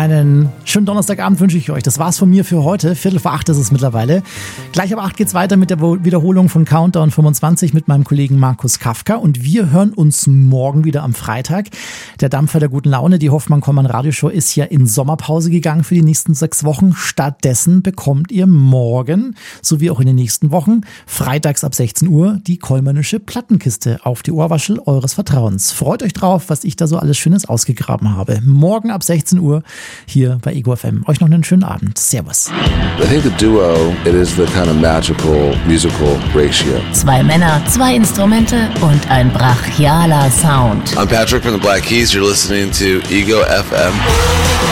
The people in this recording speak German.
Einen schönen Donnerstagabend wünsche ich euch. Das war's von mir für heute. 7:45 ist es mittlerweile. Gleich ab 8 geht's weiter mit der Wiederholung von Countdown 25 mit meinem Kollegen Markus Kafka. Und wir hören uns morgen wieder am Freitag. Der Dampfer der guten Laune, die Hoffmann-Kommern-Radioshow, ist ja in Sommerpause gegangen für die nächsten 6 Wochen. Stattdessen bekommt ihr morgen, sowie auch in den nächsten Wochen, freitags ab 16 Uhr, die Kollmannische Plattenkiste auf die Ohrwaschel eures Vertrauens. Freut euch drauf, was ich da so alles Schönes ausgegraben habe. Morgen ab 16 Uhr hier bei Ego FM. Euch noch einen schönen Abend. Servus. I think the duo, it is the kind of magical musical ratio. 2 Männer, 2 Instrumente und ein brachialer Sound. I'm Patrick from the Black Keys. You're listening to Ego FM.